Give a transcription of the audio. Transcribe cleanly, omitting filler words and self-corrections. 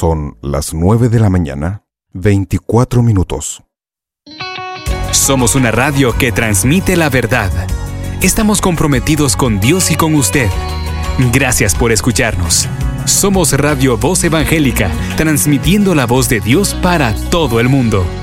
Son las 9 de la mañana, 24 minutos. Somos una radio que transmite la verdad. Estamos comprometidos con Dios y con usted. Gracias por escucharnos. Somos Radio Voz Evangélica, transmitiendo la voz de Dios para todo el mundo.